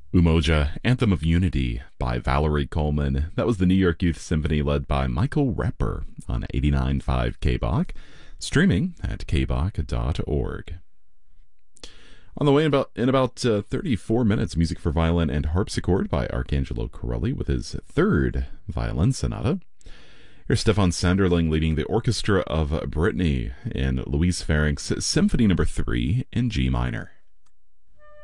Umoja, Anthem of Unity by Valerie Coleman. That was the New York Youth Symphony led by Michael Repper on 89.5 KBOC, streaming at kbok.org. On the way in about 34 minutes, music for violin and harpsichord by Arcangelo Corelli with his third violin sonata. Here's Stefan Sanderling leading the Orchestra of Brittany in Louise Farrink's Symphony No. 3 in G minor.